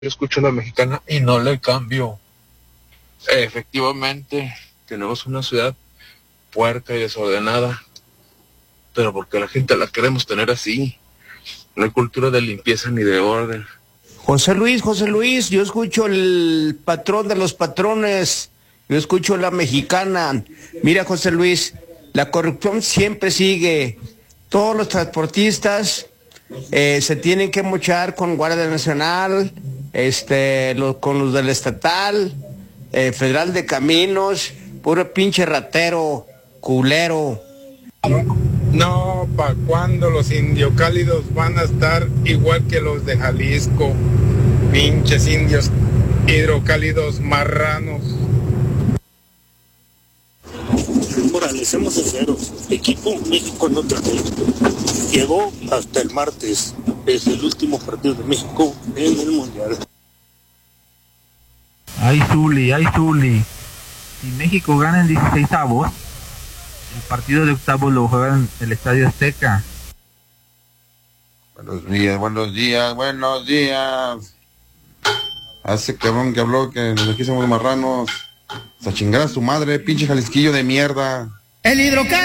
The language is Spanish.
Yo escucho a la mexicana y no le cambio. Efectivamente, tenemos una ciudad puerca y desordenada, pero porque la gente la queremos tener así. No hay cultura de limpieza ni de orden. José Luis, yo escucho el patrón de los patrones, yo escucho la mexicana. Mira, José Luis, la corrupción siempre sigue. Todos los transportistas se tienen que mochar con Guardia Nacional, con los del estatal, Federal de Caminos, puro pinche ratero, culero. No, ¿pa' cuándo los indiocálidos van a estar igual que los de Jalisco? Pinches indios hidrocálidos marranos. Morales, seamos sinceros, equipo México no trae. Llegó hasta el martes, es el último partido de México en el Mundial. Ay Zuli, si México gana en 16avos, el partido de octavos lo juega en el Estadio Azteca. Buenos días. Hace cabrón que habló que aquí somos marranos. A chingar a su madre, pinche jalisquillo de mierda. El hidrocálido.